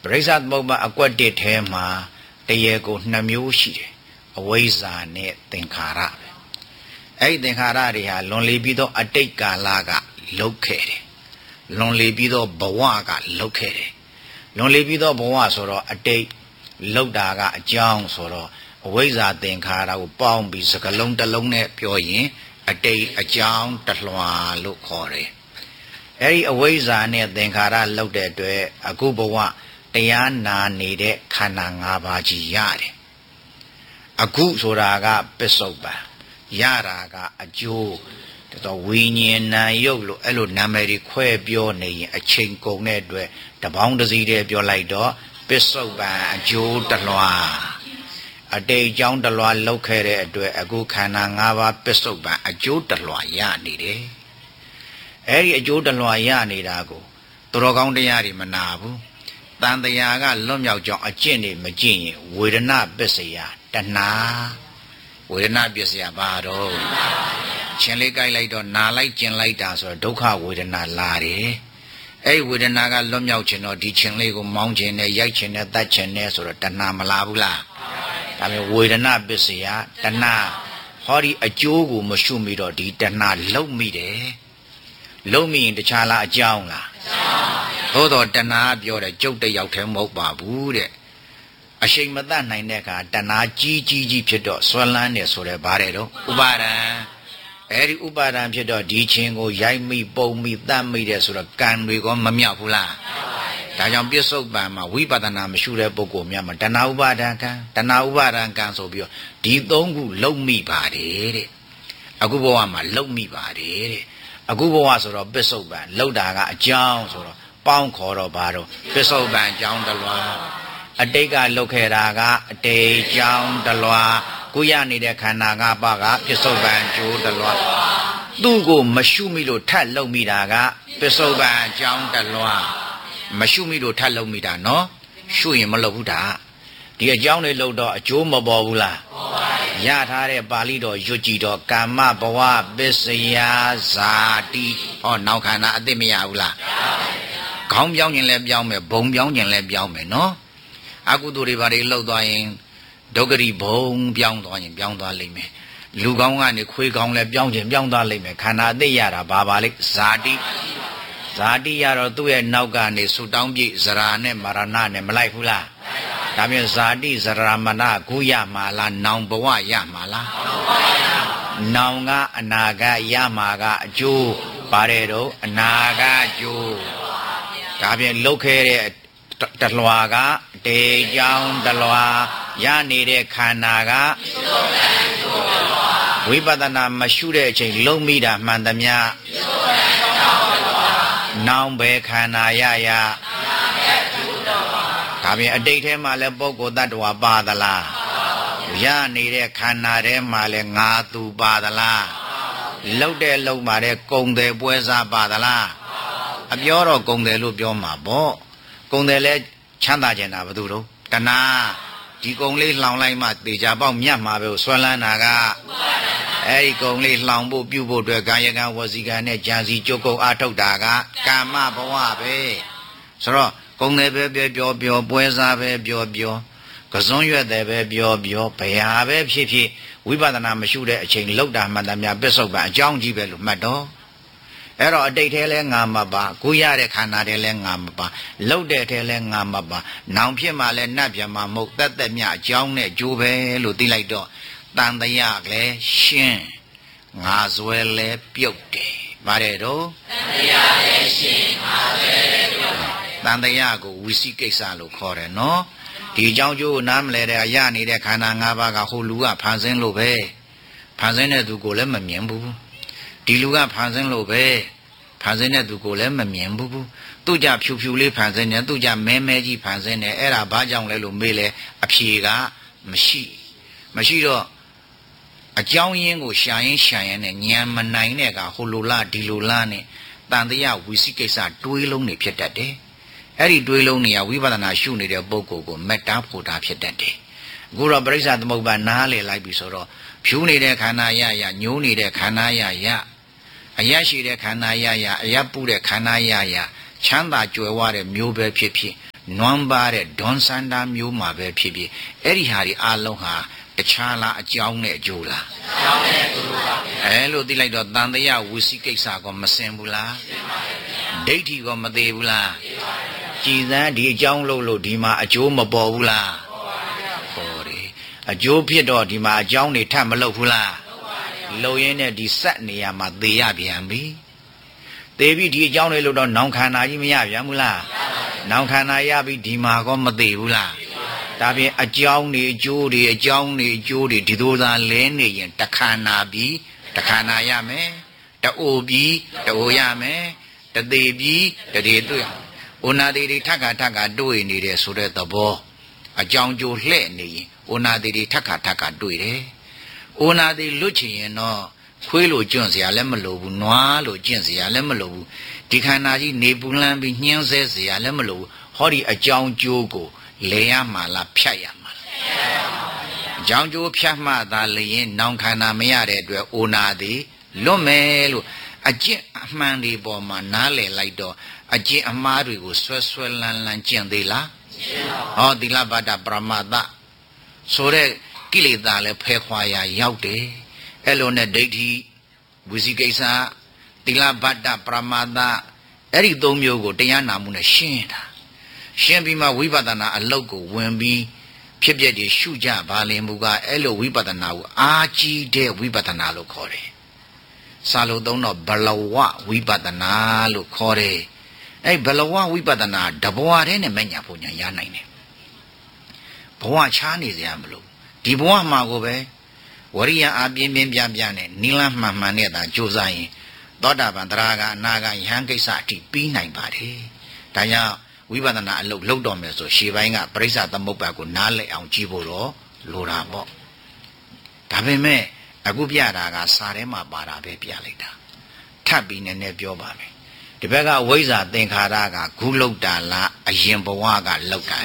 ပရိစ္ဆသမုပ္ပါအကွက်တစ်ထဲမှာတရားကို2မျိုးရှိတယ်အဝိဇ္ဇာနဲ့သင်္ခါရပဲအဲ့ဒီသင်္ခါရတွေဟာလွန်လေပြီးတော့အတိတ်ကာလကလုတ်ခဲ့တယ်လွန်လေပြီးတော့ဘဝကလုတ်ခဲ့တယ်လွန်လေပြီးတော့ဘဝဆိုတော့အတိတ်လုတ်တာကအကြောင်းဆိုတော့အဝိဇ္ဇာသင်္ခါရကိုပေါင်းပြီးစကလုံးတစ်လုံးနဲ့ပြောရင်အတိတ်အကြောင်းတလွှာလို့ခေါ်တယ်အဲ့ဒီအဝိဇ္ဇာနဲ့သင်္ခါရလုတ်တဲ့အတွက်အခုဘဝတရားနာနေတဲ့ခန္ဓာ၅ပါးကြီးရတယ်အခုဆိုတာကပစ္စုပန်ရတာကအကျိုးတော်ဝိညာဉ်နာယုတ်လို့အဲ့လိုနာမည်တွေခွဲပြောနေရင်အချိန်ကုန်တဲ့အတွက်တပေါင်းတစည်းတည်းပြောလိုက်တော့ပစ္စုပန်အကျိုးတလွှာအတိတ်အကြောင်းတလွှာလောက်ခဲ့တဲ့အတွက်အခုခန္ဓာ၅ပါးပစ္စုပန်အကျိုးတလွှာရနေတယ်အဲ့ဒီအကျိုးတလွှာရနေတာကိုသူတော်ကောင်းတရားတွေမနာဘူးတန်တရားကလွတ်မြောက်ကြောင်းအကျင့်တွေမကျင့်ရင်ဝေဒနာပစ္စယတဏှာဝေဒနာပစ္စယဘာတော့ချင်းလေးကြိုက်လိုက်တော့နာလိုက်ကျင်လိုက်တာဆိုတော့ဒုက္ခဝေဒနာလာတယ်အဲ့ဒီဝေဒနာကလွတ်မြောက်ခြင်းတော့ဒီချင်းလေးကိုမောင်းခြင်းနဲ့ရိုက်ခြင်းနဲ့တတ်ခြင်းနဲ့ဆိုတော့တဏှာမလာဘူးလားဒါပေမဲ့ဝေဒနာပစ္စယတဏှာဟောဒီအကျိုးကိုမရှုမိတော့ဒီတဏှာလုံမိတယ်လုံမိရင်တခြားလားအကြောင်းလားသို့တော့တဏှာပြောတယ်ကျုပ်တယောက်တည်းမဟုတ်ပါဘူးတဲ့အရှိန်မတတ်နိုင်တဲ့အခါတဏှာကြီးဖြစ်တော့ဆွဲလန်းနေဆိုတဲ့ဘာတဲ့တော့ဥပါဒံအဲ့ဒီဥပါဒံဖြစ်တော့ဒီချင်းကိုရိုက်မိပုံမိတတ်မိတယ်ဆိုတော့ကံတွေကမမြောက်ဘူးလားဒါကြောင့်ပြစ္ဆုတ်ပံမှာဝိပဿနာမရှိတဲ့ပုဂ္ဂိုလ်များမှာတဏှာဥပါဒံကံတဏှာဥပါဒံကံဆိုပြီးတော့ဒီ၃ခုလုံမိပါတယ်တဲ့အခုဘဝမှာလုံမိပါတယ်တဲ့အခုဘဝဆိုတော့ပြစ္ဆုတ်ပံလုံတာကအကြောင်းဆိုတော့ပေါင်းခေါ်တော့ဘာတော့ပြစ္ဆုတ်ပံအကြောင်းတလွှာအတိတ်ကလုတ်ခဲ့တာကအတိတ်အကြောင်းတလွှာကိုရနေတဲ့ခန္ဓာ၅ပါးကပြစ္ဆုတ်ပံအကျိုးတလွှာသူ့ကိုမရှုမိလို့ထပ်လုံမိတာကပြစ္ဆုတ်ပံအကြောင်းတလွှာမရှုမိလို့ထပ်လုံမိတာနော်ရှုရင်မလုံဘူးတာဒီအကြောင်းတွေလုံတော့အကျိုးမပေါ်ဘူးလားရထားတဲ့ပါဠိတော်ရွတ်ကြည့်တော့ကာမဘဝပစ္စယဇာတိဟောနောက်ခန္ဓာအသိမရဘူးလားခေါင်းပြောင်းခြင်းလည်းပြောင်းမယ်ဘုံပြောင်းခြင်းလည်းပြောင်းမယ်နော်အကုသိုလ်တွေဘာတွေလှုပ်သွားရင်ဒုက္ခရိဘုံပြောင်းသွားရင်ပြောင်းသွားလိမ့်မယ်လူကောင်းကနေခွေးကောင်းလည်းပြောင်းခြင်းပြောင်းသွားလိမ့်မယ်ခန္ဓာအသိရတာဘာပါလိမ့်ဇာတိဇာတိရတော့သူ့ရဲ့နောက်ကနေဆူတောင်းပြည့်ဇရာနဲ့မရဏနဲ့မလိုက်ဘူးလားဒါပြန်ဇာတိဇရာမဏခုရမှာလားနောင်ဘဝရမှာလားနောင်ကအနာဂတ်ရမှာကအကျိုးပါတယ်တော့အနာဂတ်အကျိုးဒါပြန်လုတ်ခဲတဲ့တလွှာကတေကြောင်းတလွှာရနေတဲ့ခန္ဓာကဝိပဿနာမရှုတဲ့အချိန်လုံးမိတာမှန်သမျှနောင်ပဲခန္ဓာရရဒါပြန်အတိတ်ထဲမှာလဲပုဂ္ဂိုလ်တ attva ပါသလားရနေတဲ့ခန္ဓာထဲမှာလဲငါသူပါသလားလှုပ်တဲ့လှုပ်မှာတဲ့ကုံတယ်ပွဲစားပါသလားအပြောတော့ကုံတယ်လို့ပြောမှာပေါ့ကုံတယ်လဲချမ်းသာကြတာဘယ်သူတော့တဏှာဒီကုံလေးလှောင်လိုက်မှတေချာပေါက်မြတ်မှာပဲဆွဲလန်းတာကအဲ့ဒီကုံလေးလှောင်ဖို့ပြုဖို့အတွက်ကာယကံဝစီကံနဲ့ကြံစီကြုတ်ကုတ်အားထုတ်တာကကာမဘဝပဲဆိုတော့ကုံတယ်ပဲပြောပွဲစားပဲပြောကစွန်းရွက်တယ်ပဲပြောဘယ်ဟာပဲဖြစ်ဝိပဿနာမရှိတဲ့အချိန်လောက်တာမှန်တယ်များပစ္စုပန်အကြောင်းကြီးပဲလို့မှတ်တော့အဲ့တော့အတိတ်ထဲလဲငါမပါကိုရတဲ့ခန္ဓာထဲလဲငါမပါလှုပ်တဲ့ထဲလဲငါမပါနောင်ဖြစ်မှလဲနတ်ပြမမဟုတ်သက်မြအကြောင်းနဲ့ကြိုးပဲလို့သိလိုက်တော့တန်တရာလဲရှင်းငါဇွဲလဲပြုတ်တယ်ဗါတဲ့တော့တန်တရာလဲရှင်းငါဇွဲလဲပြုတ်တန်တရာကိုဝိသိကိစ္စလို့ခေါ်တယ်နော်ဒီအကြောင်းကျိုးနားမလဲတဲ့ရနေတဲ့ခန္ဓာ၅ပါးကဟိုလူကဖန်ဆင်းလို့ပဲဖန်ဆင်းတဲ့သူကိုလည်းမမြင်ဘူးဒီလူကဖန်ဆင်းလို့ပဲဖန်ဆင်းတဲ့သူကိုလည်းမမြင်ဘူးသူကြဖြူလေးဖန်ဆင်းတယ်သူကြမဲကြီးဖန်ဆင်းတယ်အဲ့ဒါဘာကြောင့်လဲလို့မေးလဲအဖြေကမရှိတော့အကြောင်းရင်းကိုရှာရင်နဲ့ဉာဏ်မနိုင်တဲ့ကဟိုလိုလားဒီလိုလားနဲ့တန်တရားဝိသိကိစ္စတွေးလုံးနေဖြစ်တတ်တယ်အဲ့ဒီတွေးလုံးနေရဝိပဿနာရှုနေတဲ့ပုဂ္ဂိုလ်ကိုမေတ္တာဖို့တာဖြစ်တတ်တယ်အခုတော့ပရိစ္ဆာသမုပ္ပါနားလေလိုက်ပြီဆိုတော့ဖြူနေတဲ့ခန္ဓာရညိုးနေတဲ့ခန္ဓာရအရရှိတဲ့ခန္ဓာရအရပုတဲ့ခန္ဓာရချမ်းသာကြွယ်ဝတဲ့မျိုးပဲဖြစ်နွမ်းပါတဲ့ဒွန်စန္ဒာမျိုးမှာပဲဖြစ်ဖြစ်အဲ့ဒီဟာဒီအလုံးဟာတခြားလားအကြောင်းနဲ့အကျိုးလားအကြောင်းနဲ့အကျိုးပါအဲ့လိုသိလိုက်တော့တန်တရားဝစီကိစ္စကောမစင်ဘူးလားစင်ပါပါဒိဋ္ဌိကောမသေးဘူးလားသေးပါပါကြည်စမ်းဒီအကြောင်းလို့ဒီမှာအကျိုးမပေါ်ဘူးလားပေါ်ပါပါပေါ်တယ်အကျိုးဖြစ်တော့ဒီမှာအကြောင်းတွေထပ်မလုပ်ဘူးလားလုပ်ရင်းနဲ့ဒီစက်နေရာမှာသေရပြန်ပြီသေပြီဒီအကြောင်းလေးလို့တော့နောင်ခန္ဓာကြီးမရပြန်ဘူးလားနောင်ခန္ဓာရပြီဒီမှာကောမသေဘူးလားဒါဖြင့်အကြောင်းတွေအကျိုးတွေအကြောင်းတွေအကျိုးတွေဒီလိုသာလဲနေရင်တခန္ဓာပြီးတခန္ဓာရမယ်တအိုပြီးတအိုရမယ်တသေးပြီးတသေးတွေ့ဩနာတိတွေထက်ခါတွေ့နေတယ်ဆိုတဲ့သဘောအကြောင်းကျိုးလှဲ့နေရင်ဩနာတိတွေထက်ခါတွေ့တယ်ဩနာတိလွတ်ချင်ရင်တော့ခွေးလိုကျွန့်เสียလည်းမလိုဘူးနွားလိုကျင့်เสียလည်းမလိုဘူးဒီခန္ဓာကြီးနေပူလန်းပြီးညှင်းဆဲเสียလည်းမလိုဘူးဟောဒီအကြောင်းကျိုးကိုလဲရမှာလားဖြတ်ရမှာလားအကြောင်းကျိုးဖြတ်မှသာလျင်နောင်ခန္ဓာမရတဲ့အတွက်ဩနာတိလွတ်မယ်လို့အကျင့်အမှန်ဒီပေါ်မှာနားလည်လိုက်တော့အကျင့်အမှားတွေကိုဆွဲလန်းကျင့်သေးလားဟောသီလဗဒပရမတ္တဆိုတဲ့ကိလေသာလည်းဖယ်ခွာရာရောက်တယ်အဲ့လိုနဲ့ဒိဋ္ဌိဝိသိကိစ္စသီလဗဒပရမတ္တအဲ့ဒီသုံးမျိုးကိုတရားနာမှုနဲ့ရှင်းတာရှင်းပြီးမှဝိပဿနာအလုပ်ကိုဝင်ပြီးဖြစ်ပျက်တွေရှုကြပါလင်မူကအဲ့လိုဝိပဿနာကိုအာကြီးတဲ့ဝိပဿနာလို့ခေါ်တယ်စာလို့သုံးတော့ဘလဝဝိပဿနာလို့ခေါ်တယ်အဲ့ဘလဝဝိပဿနာတဘဝတည်းနဲ့မညာဖို့ညာရနိုင်တယ်ဘဝချားနေစရာမလိုဒီဘဝမှာကိုပဲဝရိယအပြင်းပြင်းပြနဲ့နိလမှန်နဲ့သာကြိုးစားရင်သောတာပန်သရဂအနာဂယဟန်ကိစ္စအထိပြီးနိုင်ပါတယ်ဒါကြောင့်ဝိပဿနာအလုပ်လုပ်တော်မယ်ဆိုရှေ့ပိုင်းကပရိစ္ဆသမုပ္ပါကိုနားလည်အောင်ကြည့်ဖို့တော့လိုတာပေါ့ဒါပေမဲ့အခုပြတာကစာထဲမှာပါတာပဲပြလိုက်တာထပ်ပြီးနည်းနည်းပြောပါမယ်ဒီဘက်ကဝိဇ္ဇာသင်္ခါရကဂုလောက်တာလားအရင်ဘဝကလောက်တာ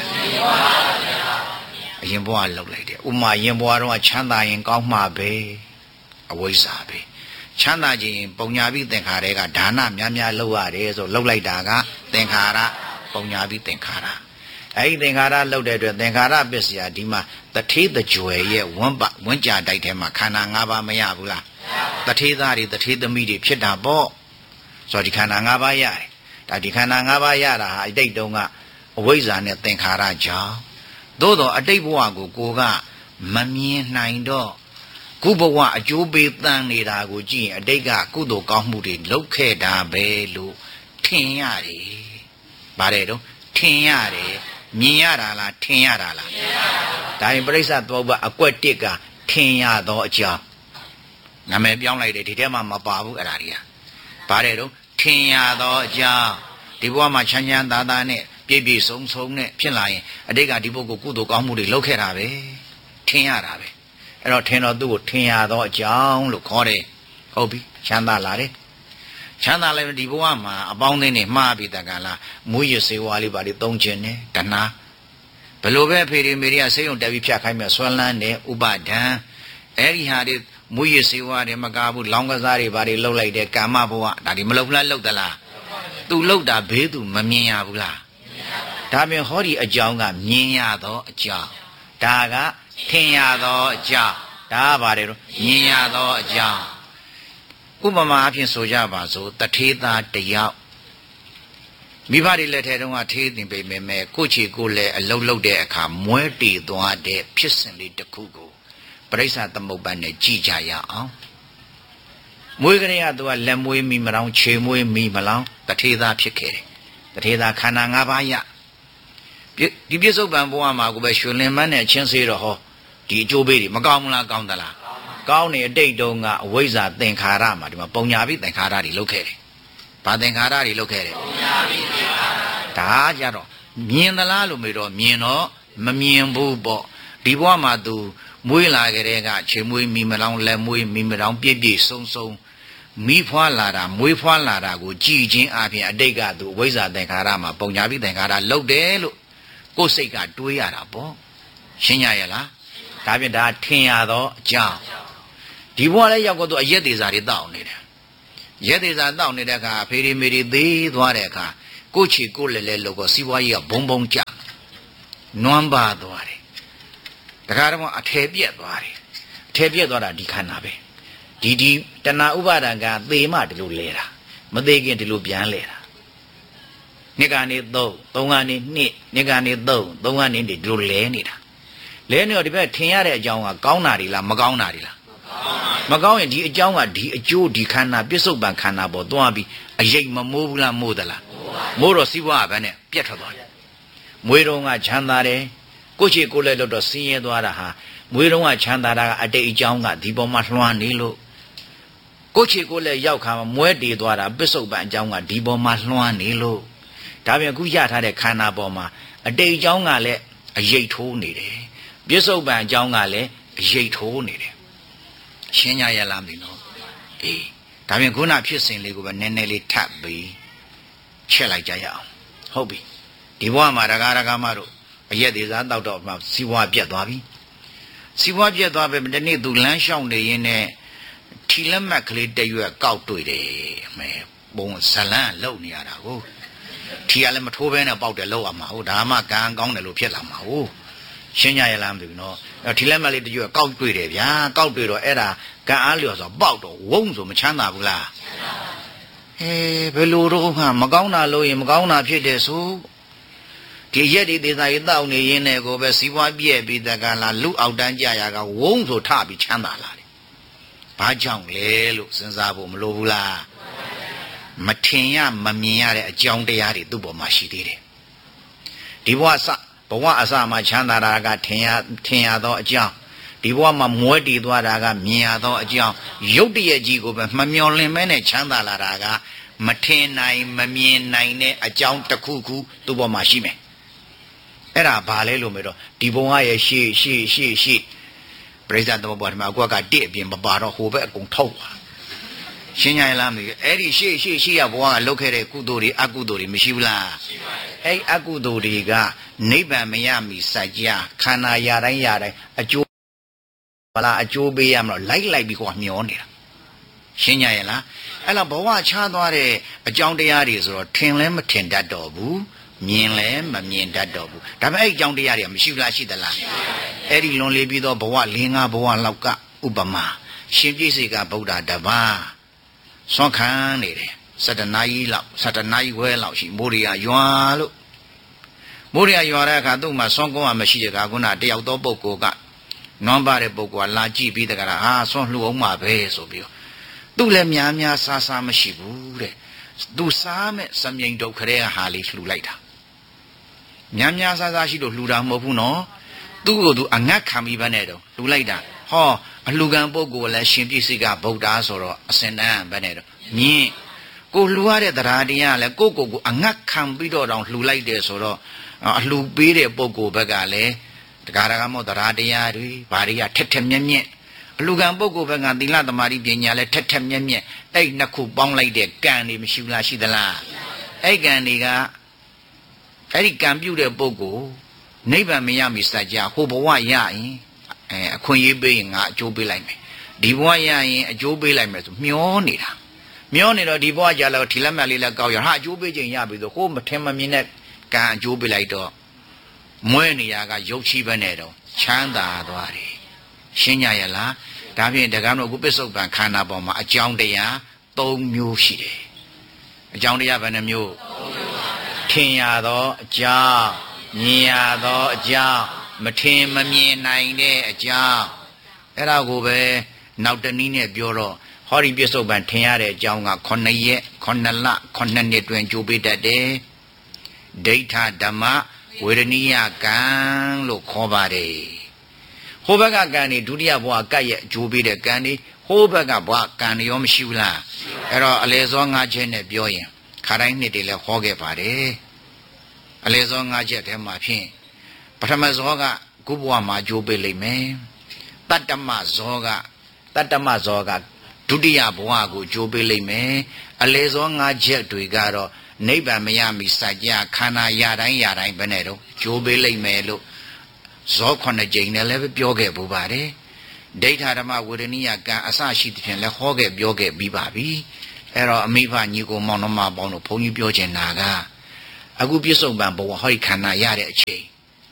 အရင်ဘဝလောက်လိုက်တယ်ဥမာအရင်ဘဝတော့ချမ်းသာရင်ကောင်းမှာပဲအဝိဇ္ဇာပဲချမ်းသာခြင်းပုံညာပြီးသင်္ခါရကဒါနများလောက်ရတယ်ဆိုလောက်လိုက်တာကသင်္ခါရပုံညာပြီးသင်္ခါရအဲ့ဒီသင်္ခါရလောက်တဲ့အတွက်သင်္ခါရပစ္စယဒီမှာတထေးတကြွယ်ရဲ့ဝန်းကြတိုက်ထဲမှာခန္ဓာ၅ပါးမရဘူးလားတထေးသားတွေတထေးသမီးတွေဖြစ်တာပေါ့ဆိုတော့ဒီခန္ဓာ၅ပါးရတယ်ဒါဒီခန္ဓာ၅ပါးရတာဟာအတိတ်တုန်းကအဝိဇ္ဇာနဲ့သင်္ခါရကြောင့်သို့တော့အတိတ်ဘဝကိုကမမြင်နိုင်တော့ခုဘဝအကျိုးပေးတန်နေတာကိုကြည့်ရင်အတိတ်ကကုသိုလ်ကောင်းမှုတွေလုပ်ခဲ့တာပဲလို့ထင်ရတယ်။ပါတယ်တော့ထင်ရတယ်မြင်ရတာလားထင်ရတာလားထင်ရပါဘူးဒါရင်ပရိစ္ဆသမုပ္ပါအကွက်တစ်ကထင်ရသောအကြောင်းနာမည်ပြောင်းလိုက်တယ်ဒီထဲမှာမပါဘူးအဲ့ဒါတွေကပါတယ်တော့ထင်ရသောအကြောင်းဒီဘဝမှာချမ်းချမ်းသာသာနဲ့ပြည့်ပြည့်စုံစုံနဲ့ဖြစ်လာရင်အတိတ်ကဒီပုဂ္ဂိုလ်ကုသိုလ်ကောင်းမှုတွေလုပ်ခဲ့တာပဲထင်ရတာပဲအဲ့တော့ထင်တော့သူ့ကိုထင်ရသောအကြောင်းလို့ခေါ်တယ်ဟုတ်ပြီချမ်းသာလာတယ်ချမ်းသာလည်းဒီဘဝမှာအပေါင်းအသင်းတွေမှားပြီးတကလားမွေးရစေဝါလေးပါတွေသုံးခြင်းနဲ့တဏှာဘလို့ပဲဖေရီမေရီကစိတ်ုံတက်ပြီးဖြတ်ခိုင်းမြဆွဲလန်းတယ်ဥပဒံအဲ့ဒီဟာတွေမွေးရစေဝါတွေမကားဘူးလောင်းကစားတွေဘာတွေလှုပ်လိုက်တယ်ကာမဘဝဒါတွေမလှုပ်လားလှုပ်သလားသူလှုပ်တာဘေးသူမမြင်ရဘူးလားဒါပြင်ဟောဒီအကြောင်းကမြင်ရသောအကြောင်းဒါကထင်ရသောအကြောင်းဒါကပါတယ်တော့မြင်ရသောအကြောင်းဥပမာအဖြစ်ဆိုကြပါစို့တထေးသားတယောက်မိဘတွေလက်ထဲတုန်းကထေးတင်ပေမဲ့ကိုချီကိုလည်းအလုံးလုံးတဲ့အခါမွဲတေသွားတဲ့ဖြစ်စဉ်လေးတစ်ခုကိုပရိစ္ဆသမုပ္ပါနဲ့ကြည်ကြရအောင်မွေးကလေးကသူကလက်မွေးမိမလောင်ခြေမွေးမိမလောင်တထေးသားဖြစ်ခဲ့တယ်တထေးသားခန္ဓာ၅ပါးရဒီပြစ္ဆုတ်ပံဘဝမှာကိုပဲရွှေလင်မန်းနဲ့ချင်းစေးတော့ဟောဒီအကျိုးပေးတွေမကောင်းဘူးလားကောင်းသလားကောင်းနေအတိတ်တုန်းကအဝိဇ္ဇာသင်္ခါရမှာဒီမှာပုံညာပြီးသင်္ခါရတွေလုပ်ခဲ့တယ်။ဘာသင်္ခါရတွေလုပ်ခဲ့တယ်။ပုံညာပြီးသင်္ခါရဒါကြတော့မြင်သလားလို့မေးတော့မြင်တော့မမြင်ဘူးပေါ့ဒီဘဝမှာသူမွေးလာကြတဲ့ကခြေမွေးမိမလောင်လက်မွေးမိမလောင်ပြည့်ပြည့်စုံစုံမိဖွာလာတာမွေးဖွာလာတာကိုကြည်ချင်းအပြင်အတိတ်ကသူအဝိဇ္ဇာသင်္ခါရမှာပုံညာပြီးသင်္ခါရလုပ်တယ်လို့ကိုယ်စိတ်ကတွေးရတာပေါ့ရှင်းရရဲ့လားဒါပြင်ဒါထင်ရတော့အကြောင်းဒီဘဝလည်းရောက်တော့အရက်သေးစာတွေတောက်နေတယ်ရက်သေးစာတောက်နေတဲ့အခါဖေရီမေရီသေးသွားတဲ့အခါကိုချီကိုလည်းလဲလို့ကစီးပွားရေးကဘုံဘုံကြနွမ်းပါသွားတယ်တခါတော့အထည်ပြက်သွားတယ်အထည်ပြက်သွားတာဒီခန္ဓာပဲဒီတဏှာဥပါဒံကသေမှဒီလိုလဲတာမသေးခင်ဒီလိုပြန်လဲတာနှစ်ကနေ3ကနေ2နှစ်ကနေ3ကနေဒီလိုလဲနေတာလဲနေတော့ဒီဘက်ထင်ရတဲ့အကြောင်းကကောင်းတာတွေလားမကောင်းတာတွေလားမကောင်းရင်ဒီအကြောင်းကဒီအကျိုးဒီခန္ဓာပြစ္ဆုတ်ပံခန္ဓာပေါ်သွားပြီးအရေးမမိုးဘူးလားမိုးသလားမိုးတော့စီးပွားကဘယ်နဲ့ပြတ်ထွက်သွားတယ်မွေးတော့ကချမ်းသာတယ်ကိုချေကိုလဲလို့တော့ဆင်းရဲသွားတာဟာမွေးတော့ကချမ်းသာတာကအတိတ်အကြောင်းကဒီပေါ်မှာလွှမ်းနေလို့ကိုချေကိုလဲရောက်ခါမှာမွဲတည်သွားတာပြစ္ဆုတ်ပံအကြောင်းကဒီပေါ်မှာလွှမ်းနေလို့ဒါပြန်အခုရထားတဲ့ခန္ဓာပေါ်မှာအတိတ်အကြောင်းကလည်းအရေးထိုးနေတယ်ပြစ္ဆုတ်ပံအကြောင်းကလည်းအရေးထိုးနေတယ်ရှင်းကြရလားမသိနော်အေးဒါပြန်ခုနဖြစ်စဉ်လေးကိုပဲနည်းနည်းလေးထပ်ပြီးချက်လိုက်ကြရအောင်ဟုတ်ပြီဒီဘဝမှာဒကာမတို့အရက်သေးစားတောက်တော့မှစီးပွားပြတ်သွားပြီစီးပွားပြတ်သွားပြီတနေ့သူလမ်းလျှောက်နေရင်းနဲ့ထီလက်မှတ်ကလေးတရွက်ကောက်တွေ့တယ်အမေပုံဇလန်းလုံနေရတာကိုထီကလည်းမထိုးဘဲနဲ့ပေါက်တယ်လောက်ရမှာဟုတ်ဒါမှကံကောင်းတယ်လို့ဖြစ်လာမှာဟုတ်ရှင်းကြရလားမသိဘူးနော်ထီလက်မှတ်လေးတရွက်ကောက်တွေ့တယ်ဗျာကောက်တွေ့တော့အဲ့ဒါကံအားလျော်ဆိုပေါက်တော့ဝုန်းဆိုမချမ်းသာဘူးလားဘယ်လိုတော့မှမကောင်းတာလို့ရင်မကောင်းတာဖြစ်တယ်ဆိုဒီရက်ဒီဒေသကြီးတောက်နေရင်းနဲ့ကိုပဲစီးပွားပြည့်ပြီးတကလာလူအောက်တန်းကြရကဝုန်းဆိုထပြီးချမ်းသာလာတယ်ဘာကြောင့်လဲလို့စဉ်းစားဖို့မလိုဘူးလားမထင်ရမမြင်ရတဲ့အကြောင်းတရားတွေသူ့ပေါ်မှာရှိသေးတယ်ဒီဘဝအစမှာချမ်းသာတာကထင်ရသောအကြောင်းဒီဘဝမှာမွဲတည်သွားတာကမြင်ရသောအကြောင်းရုပ်တရက်ကြီးကိုပဲမမျော်လင့်မဲနဲ့ချမ်းသာလာတာကမထင်နိုင်မမြင်နိုင်တဲ့အကြောင်းတစ်ခုခုသူ့ပေါ်မှာရှိမယ်အဲ့ဒါဘာလဲလို့မေးတော့ဒီဘုံကရဲ့ရှေ့ပရိစ္ဆေသမဘောဓမ္မအကွက်ကတစ်အပြင်မပါတော့ဟိုဘက်အကုန်ထုတ်သွားရှင်းကြလားမသိဘူးအဲ့ဒီရှေ့ရဘုံကလုပ်ခဲ့တဲ့ကုသိုလ်တွေအကုသိုလ်တွေမရှိဘူးလားရှိပါရဲ့အဲ့အကုသိုလ်တွေကနိဗ္ဗာန်မရမီစိုက်ကြခန္ဓာရတိုင်းအကျိုးဗလားအကျိုးပေးရမလို့လိုက်ပြီးကိုမျောနေတာရှင်းကြရဲ့လားအဲ့တော့ဘဝချသွားတဲ့အကြောင်းတရားတွေဆိုတော့ထင်လဲမထင်တတ်တော့ဘူးမြင်လဲမမြင်တတ်တော့ဘူးဒါပေမဲ့အဲ့အကြောင်းတရားတွေမရှိဘူးလားရှိသလားအဲ့ဒီလွန်လေးပြီးတော့ဘဝ၄-၅ဘဝလောက်ကဥပမာရှင်ပြည့်စေကဗုဒ္ဓတပါးဆွမ်းခံနေတယ်17နာရီခွဲလောက်ရှိမိုးရိယရွာလို့မိုးရိယရွာတဲ့အခါသူ့မှာဆွမ်းကုန်းကမရှိတဲ့ကခုနတယောက်သောပုဂ္ဂိုလ်ကနွမ်းပါတဲ့ပုဂ္ဂိုလ်ကလာကြည့်ပြီးတကရာဆွမ်းလှူအောင်မှာပဲဆိုပြီးသူ့လည်းများစားမရှိဘူးတဲ့သူစားမဲ့စမြိန်ဒုက္ခရဲ့ဟာလေးလှူလိုက်တာများစားရှိလို့လှူတာမဟုတ်ဘူးနော်သူ့ကိုသူအငတ်ခံပြီးပဲနဲ့တော့လှူလိုက်တာဟောအလှူခံပုဂ္ဂိုလ်လည်းရှင်ပြည့်စိကဗုဒ္ဓဆိုတော့အစင်တန်းပဲနဲ့တော့မြင်ကိုလှူရတဲ့တရားတရားလည်းကိုအငတ်ခံပြီးတော့တောင်လှူလိုက်တယ်ဆိုတော့အလှူပေးတဲ့ပုဂ္ဂိုလ်ဘက်ကလည်းတရားမို့တရားတရားတွေဘာတွေကထက်မြက်အလှူခံပုဂ္ဂိုလ်ဘက်ကသီလသမာဓိပညာလည်းထက်မြက်အဲ့နှစ်ခုပေါင်းလိုက်တဲ့ကံတွေမရှိဘူးလားရှိသလားအဲ့ကံတွေကအဲ့ဒီကံပြုတဲ့ပုဂ္ဂိုလ်နိဗ္ဗာန်မရမီစัจ जा ဟိုဘဝရရင်အခွင့်အရေးပေးရင်ငါအကျိုးပေးလိုက်မယ်ဒီဘဝရရင်အကျိုးပေးလိုက်မယ်ဆိုမျောနေတော့ဒီဘဝကြတော့ထီလက်မှတ်လေးလည်းကောက်ရဟာအကျိုးပေးခြင်းရပြီဆိုဟိုမထင်မမြင်တဲ့ကံအကျိုးပေးလိုက်တော့မွဲနေရကရုပ်ချီးပဲနဲ့တော့ချမ်းသာသွားတယ်ရှင်းကြရလားဒါဖြင့်ဒကာတို့အခုပစ္စုပန်ခန္ဓာပေါ်မှာအကြောင်းတရား၃မျိုးရှိတယ်အကြောင်းတရားဘယ်နှမျိုးထင်ရသောအကြောင်းမြင်ရသောအကြောင်းမထင်မမြင်နိုင်တဲ့အကြောင်းအဲ့ဒါကိုပဲနောက်တနည်းနဲ့ပြောတော့ဟောဒီပစ္စုပန်ထင်ရတဲ့အကြောင်းက9ရက်9လ9နှစ်တွင်ကြိုးပေးတတ်တယ်ဒိဋ္ဌဓမ္မဝေဒနိယကံလို့ခေါ်ပါတယ်ဟိုဘက်ကကံနေဒုတိယဘဝကတ်ရဲ့အကျိုးပေးတဲ့ကံနေဟိုဘက်ကဘဝကံရောမရှိဘူးလားအဲ့တော့အလေစော၅ချက်နဲ့ပြောရင်ခါတိုင်းနှစ်တွေလည်းဟောခဲ့ပါတယ်အလေစော၅ချက်ထဲမှာဖြင့်ပထမဇောကခုဘဝမှာအကျိုးပေးလိမ့်မယ်တတ္တမဇောကဒုတိယဘဝကိုအကျိုးပေးလိမ့်မယ်အလေစော၅ချက်တွေကတော့နိဗ္ဗာန်မရမီစัจ जा ခန္ဓာရတိုင်းပဲနဲ့တော့ကျိုးပေးလိမ့်မယ်လို့ဇော9ကြိမ်နဲ့လည်းပြောခဲ့ပူပါတယ်ဒိဋ္ဌဓမ္မဝေဒနိယကံအစရှိသဖြင့်လည်းဟောခဲ့ပြောခဲ့ပြီးပါပြီအဲ့တော့အမိဖညီကိုမောင်နှမပေါင်းတို့ဘုန်းကြီးပြောချင်တာကအခုပြစ္ဆုတ်ပံဘဝဟောဒီခန္ဓာရတဲ့အချိန်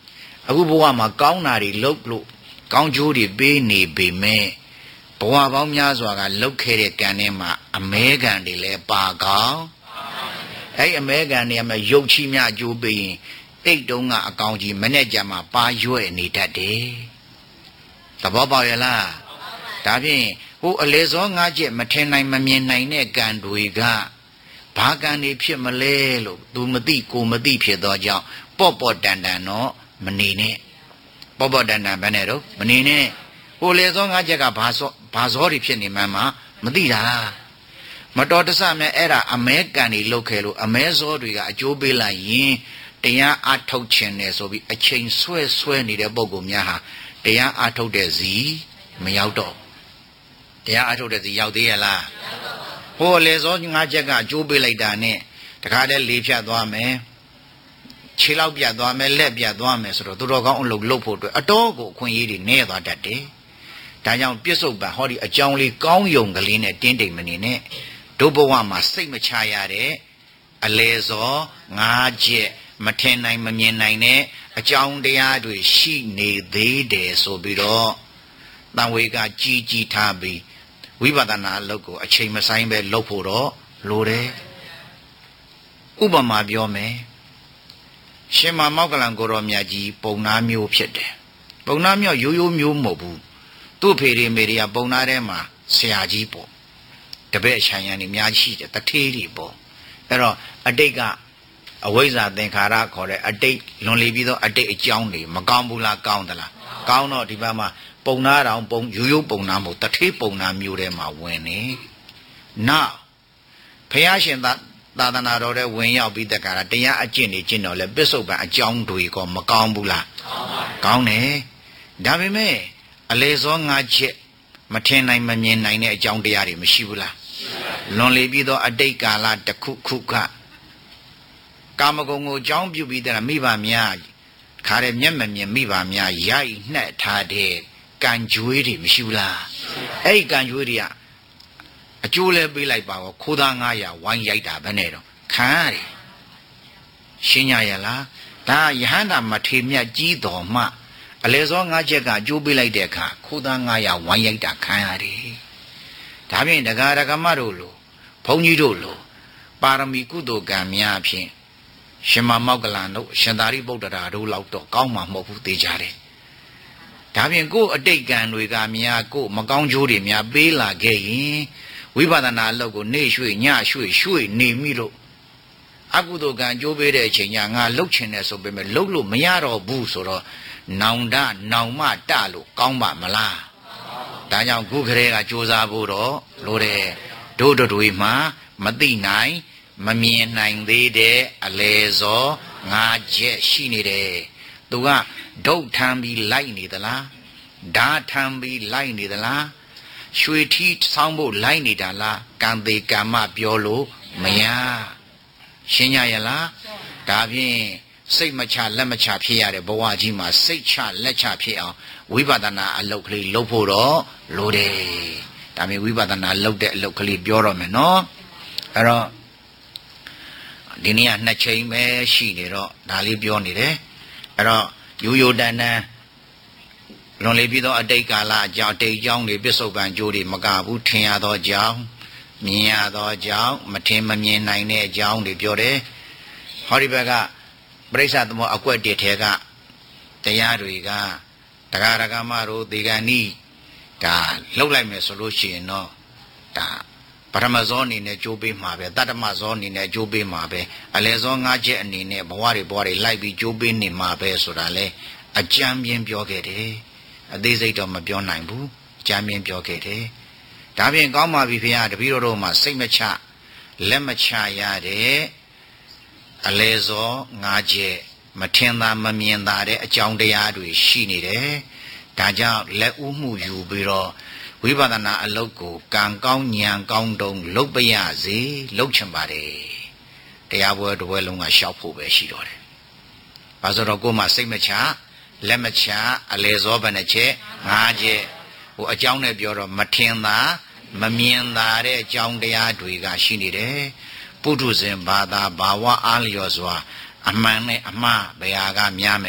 အခုဘဝမှာကောင်းတာတွေလုပ်လို့ကောင်းကျိုးတွေပေးနေပေမဲ့ဘဝပေါင်းများစွာကလှုပ်ခဲ့တဲ့ကံထဲမှာအမဲကံတွေလည်းပါကောင်းအဲ့အမဲကံတွေမှာရုပ်ချီးမြအကျိုးပေးရင်အိတ်တုံးကအကောင်ကြီးမနဲ့ကြမှာပါရွဲ့နေတတ်တယ်သဘောပေါက်ရဲ့လားဒါဖြင့်ဟိုအလေစောငါးချက်မထင်နိုင်မမြင်နိုင်တဲ့ကံတွေကဘာကံတွေဖြစ်မလဲလို့သူမသိကိုမသိဖြစ်သောကြောင့်ပေါ့တန်တော့မနေနဲ့ပေါ့တန်ဘယ်နဲ့တော့မနေနဲ့ဟိုလေစောငါးချက်ကဘာဇောတွေဖြစ်နေမှန်းမသိတာမတော်တဆမဲ့အဲ့ဒါအမဲကံတွေလုတ်ခဲ့လို့အမဲဇောတွေကအကျိုးပေးလိုက်ရင်တရားအထုတ်ခြင်းနဲ့ဆိုပြီးအချိန်ဆွဲနေတဲ့ပုံကောင်များဟာတရားအထုတ်တဲ့စီမရောက်တော့တရားအထုတ်တဲ့စီရောက်သေးရဲ့လားဟိုလေစောငါးချက်ကအကျိုးပေးလိုက်တာနဲ့တခါတည်းလေးဖြတ်သွားမယ်ခြေလောက်ပြတ်သွားမယ်လက်ပြတ်သွားမယ်ဆိုတော့သူတော်ကောင်းအလုပ်လုပ်ဖို့အတွက်အတော်ကိုအခွင့်အရေးတွေနည်းသွားတတ်တယ်ဒါကြောင့်ပြစ္ဆုတ်ပံဟောဒီအကြောင်းလေးကောင်းယုံကလေးနဲ့တင်းတိမ်မနေနဲ့ဒုဘဝမှာစိတ်မချရတဲ့အလေစောငါးချက်မထင်နိုင်မမြင်နိုင်တဲ့အကြောင်းတရားတွေရှိနေသေးတယ်ဆိုပြီးတော့တန်ဝေကကြီးထားပြီးဝိပဿနာအလုပ်ကိုအချိန်မဆိုင်ပဲလုပ်ဖို့တော့လိုတယ်ဥပမာပြောမယ်ရှင်မောက္ကလံကိုရောမြတ်ကြီးပုံနာမျိုးဖြစ်တယ်ပုံနာမျိုးရိုးမျိုးမဟုတ်ဘူးသူ့ဖေရီမေရီကပုံနာထဲမှာဆရာကြီးပေါ့တပည့်အချိုင်ရံနေအများကြီးရှိတယ်တထေးတွေပေါ့အဲ့တော့အတိတ်ကအဝိဇ္ဇာသင်္ခါရခေါ်တဲ့အတိတ်လွန်လေပြီးတော့အတိတ်အကြောင်းတွေမကောင်းဘူးလားကောင်းသလားကောင်းတော့ဒီဘက်မှာပုံနာတောင်ရိုးပုံနာမဟုတ်တထေးပုံနာမျိုးထဲမှာဝင်နေနောက်ဘုရားရှင်သာသနာတော်တဲ့ဝင်ရောက်ပြီးတက္ကရာတရားအကျင့်တွေကျင့်တော့လဲပစ္စုပန်အကြောင်းတွေကမကောင်းဘူးလားကောင်းတယ်ဒါပေမဲ့အလေစောငါးချက်မထင်နိုင်မမြင်နိုင်တဲ့အကြောင်းတရားတွေမရှိဘူးလားလွန်လေပြီးတော့အတိတ်ကာလတစ်ခုကကာမဂုဏ်ကိုအကြောင်းပြုပြီးတဲ့မိဘများခါတဲ့မျက်မမြင်မိဘများရိုက်နှက်ထားတဲ့ကံကြွေးတွေမရှိဘူးလားအဲ့ဒီကံကြွေးတွေကအကျိုးလဲပေးလိုက်ပါတော့ခိုးသား900ဝိုင်းရိုက်တာဘယ်နဲ့တော့ခံရတယ်ရှင်းရရလားဒါယဟန္တာမထေမြတ်ကြီးတော်မှအလေစောငါးချက်ကအကျိုးပေးလိုက်တဲ့အခါခိုးသား900ဝိုင်းရိုက်တာခံရတယ်ဒါဖြင့်ဒကာဒကမတို့လိုဘုန်းကြီးတို့လိုပါရမီကုသိုလ်ကံများဖြင့်ရှင်မောက္ကလံတို့ရှင်သာရိပုတ္တရာတို့လောက်တော့ကောင်းမှာမဟုတ်ဘူးသိကြတယ်ဒါဖြင့်ကိုယ်အတိတ်ကံတွေကများကိုယ်မကောင်းကျိုးတွေများပေးလာခဲ့ရင်ဝိပဿနာအလုပ်ကိုနေ့ရွှေ့ညရွှေ့နေမိလို့အကုသိုလ်ကံကျိုးပေးတဲ့အချိန်ညငါလှုပ်ချင်တယ်ဆိုပေမဲ့လှုပ်လို့မရတော့ဘူးဆိုတော့နောင်မတလို့ကောင်းပါမလားဒါကြောင့်ခုခရဲကကြိုးစားဖို့တော့လိုတယ်တို့တွေမှာမသိနိုင်မမြင်နိုင်သေးတဲ့အလေစောငါးချက်ရှိနေတယ်သူကဒုတ်ထမ်းပြီးလိုက်နေသလားဓာထမ်းပြီးလိုက်နေသလားရွှေထီးဆောင်းဖို့လိုက်နေတာလားကံသေးကံမပြောလို့မရရှင်းရရလားဒါဖြင့်စိတ်မချလက်မချဖြစ်ရတဲ့ဘဝကြီးမှာစိတ်ချလက်ချဖြစ်အောင်ဝိပဿနာအလုပ်ကလေးလုပ်ဖို့တော့လိုတယ်ဒါပေမဲ့ဝိပဿနာလုပ်တဲ့အလုပ်ကလေးပြောတော့မယ်နော်အဲ့တော့ဒီနေ့က2ချိန်ပဲရှိနေတော့ဒါလေးပြောနေတယ်အဲ့တော့ရိုးတန်လွန်လေပြီးတော့အတိတ်ကာလအကြောင်းအတိတ်ကြောင်းတွေပစ္စုပန်ကျိုးတွေမကဘူးထင်ရသောကြောင်းမြင်ရသောကြောင်းမထင်မမြင်နိုင်တဲ့အကြောင်းတွေပြောတယ်ဟောဒီဘက်ကပရိစ္ဆသမောအကွက်တစ်ထဲကတရားတွေကဒကာဒကာမတို့ဒီကနီးဒါလှုပ်လိုက်မယ်ဆိုလို့ရှိရင်တော့ဒါပထမဇောအနေနဲ့ကြိုးပေးမှာပဲတတ္တမဇောအနေနဲ့ကြိုးပေးမှာပဲအလယ်ဇောငါးချက်အနေနဲ့ဘဝတွေလိုက်ပြီးကြိုးပေးနေမှာပဲဆိုတာလေအကြမ်းပြင်းပြောခဲ့တယ်အသေးစိတ်တော့မပြောနိုင်ဘူးကြမ်းပြင်းပြောခဲ့တယ်ဒါဖြင့်ကောင်းပါပြီဖေဟာတပည့်တော်တို့မှာစိတ်မချလက်မချရတဲ့အလေဇောငါးချက်မထင်သာမမြင်သာတဲ့အကြောင်းတရားတွေရှိနေတယ်ဒါကြောင့်လက်ဥမှုယူပြီးတော့ဝိပဿနာအလုပ်ကိုကံကောင်းဉာဏ်ကောင်းတုံးလုပ်ပရစေလုပ်ချင်ပါတယ်တရားပွဲတစ်ပွဲလုံးကရှောက်ဖို့ပဲရှိတော့တယ်ဘာလို့တော့ကိုယ်မှစိတ်မချလက်မချအလေဇောဘယ်နှချက်ငါးချက်ဟိုအကြောင်းနဲ့ပြောတော့မထင်သာမမြင်သာတဲ့အကြောင်းတရားတွေကရှိနေတယ်ပုထုဇဉ်ဘာသာဘာဝအားလျော်စွာအမှန်နဲ့အမှားဘယ်ဟာကများ